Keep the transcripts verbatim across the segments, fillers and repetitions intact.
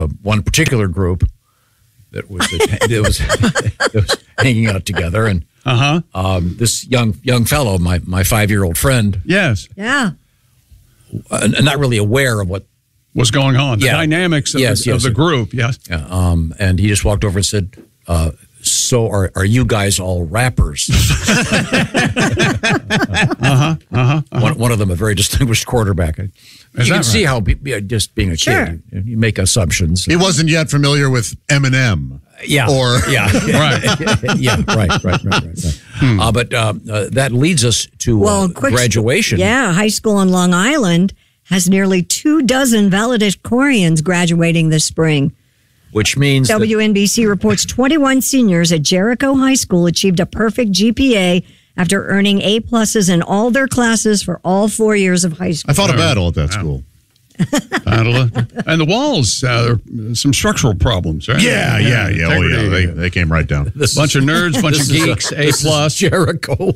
uh, one particular group that was that was, that was hanging out together, and uh-huh. um, this young young fellow, my my five year old friend, yes, yeah, uh, not really aware of what was going on, the yeah. dynamics of, yes, the, yes, of the group. Yes, yeah, um, and he just walked over and said, uh, "So are are you guys all rappers?" uh-huh, uh-huh, uh-huh. One, one of them, a very distinguished quarterback. You Is can that see right? how be, be- just being a Sure. kid, you, you make assumptions. He wasn't yet familiar with Eminem. Yeah. Or yeah. Right. yeah. Right. Right. Right. Right. right. Hmm. Uh, but uh, uh, that leads us to well, uh, quick, graduation. Yeah, high school in Long Island has nearly two dozen valedictorians graduating this spring. Which means that- W N B C reports twenty-one seniors at Jericho High School achieved a perfect G P A after earning A pluses in all their classes for all four years of high school. I fought a battle at that school. Battle of- and the walls, uh, some structural problems, right? Yeah, yeah, yeah. Oh, yeah. They, Integrity. they came right down. this Bunch of nerds, bunch this of is geeks, a, A this plus, is Jericho.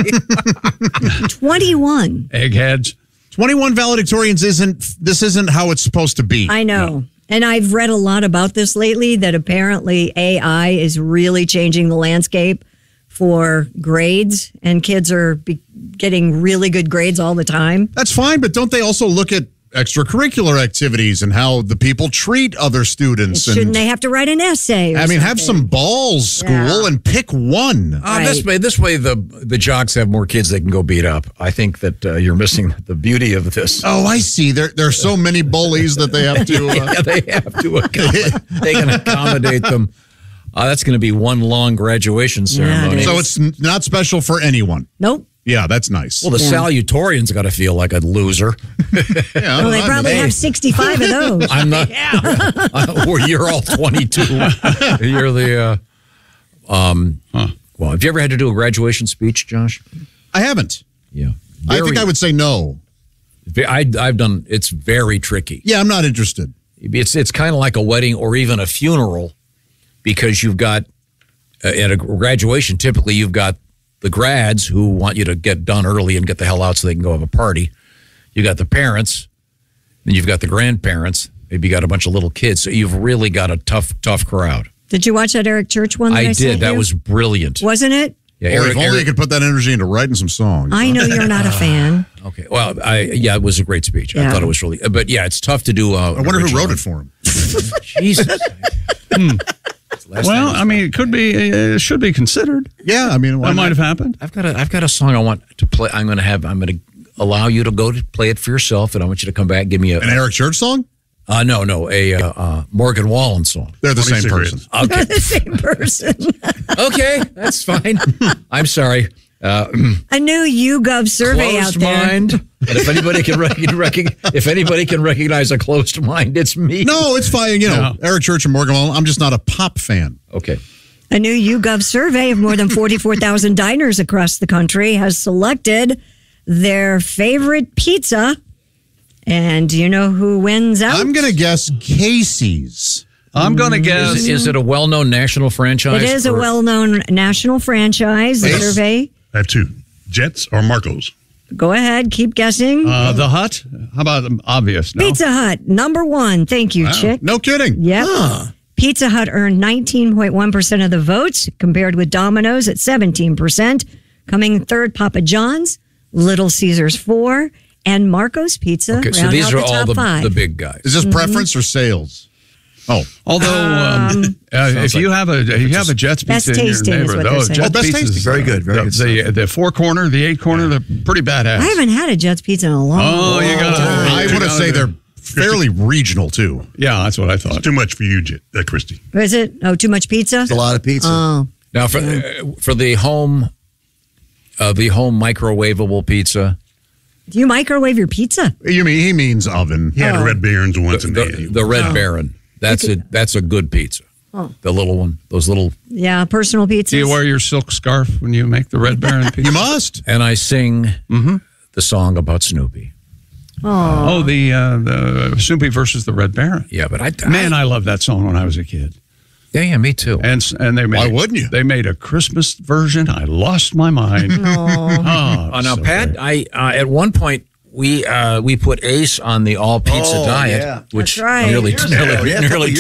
twenty-one. eggheads. twenty-one valedictorians isn't, this isn't how it's supposed to be. I know. And I've read a lot about this lately, that apparently A I is really changing the landscape for grades, and kids are be- getting really good grades all the time. That's fine, but don't they also look at extracurricular activities and how the people treat other students? Shouldn't and they have to write an essay? Or I mean, have something? some balls, school, Yeah. and pick one. Uh, This Right. way, this way, the the jocks have more kids they can go beat up. I think that uh, you're missing the beauty of this. Oh, I see. There, there are so many bullies that they have to. Uh, Yeah, they have to accommodate. They can accommodate them. Uh, that's going to be one long graduation ceremony. it so is. it's n- not special for anyone. Nope. Yeah, that's nice. Well, the Yeah. salutatorian's got to feel like a loser. yeah, Well, they I'm- probably hey, have sixty-five of those. I'm not. Uh, well, you're all twenty-two. You're the. Uh, um. Well, have you ever had to do a graduation speech, Josh? I haven't. Yeah. I think I would say no. I, I've done. It's very tricky. Yeah, I'm not interested. It's it's kind of like a wedding or even a funeral, because you've got uh, at a graduation. Typically, you've got the grads who want you to get done early and get the hell out so they can go have a party. You got the parents, and you've got the grandparents. Maybe you got a bunch of little kids. So you've really got a tough, tough crowd. Did you watch that Eric Church one that I, I sent did. That you? was brilliant. Wasn't it? Yeah, Boy, Eric, if only Eric- you could put that energy into writing some songs. I know you're not a fan. Okay. Well, I yeah, it was a great speech. I Yeah. thought it was really, but yeah, it's tough to do. Uh, I wonder who wrote it for him. Jesus. Last Well, time- I mean, it could be, uh, it should be considered. Yeah, I mean, why That might not? have happened. I've got a I've got a song I want to play. I'm going to have. I'm going to allow you to go to play it for yourself, and I want you to come back and give me a. An Eric Church song? Uh, no, no, a uh, uh, Morgan Wallen song. They're the same cigarettes. person. Okay, The same person. okay, that's fine. I'm sorry. Uh, A new YouGov survey out closed there. mind. And if anybody can rec- rec- if anybody can recognize a closed mind, it's me. No, it's fine. You know, No. Eric Church and Morgan Wallen. I'm just not a pop fan. Okay. A new YouGov survey of more than forty-four thousand diners across the country has selected their favorite pizza. And do you know who wins out? I'm going to guess Casey's. I'm going to guess. Is, is it a well-known national franchise? It is a or- well-known national franchise. The Ace? survey. I have two. Jets or Marco's? Go ahead, keep guessing. Uh, the Hut? How about um, obvious? No? Pizza Hut, number one. Thank you, Chick. No kidding. Yep. Pizza Hut earned nineteen point one percent of the votes, compared with Domino's at seventeen percent. Coming third, Papa John's, Little Caesars four, and Marco's Pizza. Okay, so round these out are the all top the, five. the big guys. Is this preference or sales? Oh, Although, um, uh, if you have a if you have a Jets Best pizza in your tasting is what neighborhood, they're those saying. Jets Oh, best pizzas, tasting. Very good, very the, good The, the four corner, the eight corner, they're pretty badass. I haven't had a Jets Pizza in a long Oh, you gotta- time. I want to say they're fairly regional too. Yeah, that's what I thought. Too much for you, J- uh, Christy. Is it? Oh, too much pizza? It's a lot of pizza. Oh, Now for uh, for the home, uh, the home microwavable pizza, do you microwave your pizza? You mean he means oven? He had a Red Barons once, the, and the, they, the Red Baron. That's a that's a good pizza. The little one, those little, Yeah, personal pizzas. Do you wear your silk scarf when you make the Red Baron pizza? You must. and I sing the song about Snoopy. Oh, the uh, the Snoopy versus the Red Baron. Yeah, but I Man, I loved that song when I was a kid. yeah, yeah, me too. And and they made Why wouldn't you? They made a Christmas version. I lost my mind. Oh, Uh, now, so Pat, great. I uh, at one point we uh, we put Ace on the all pizza Oh, diet, yeah. which That's right. nearly Years ago, nearly, yeah, a couple nearly years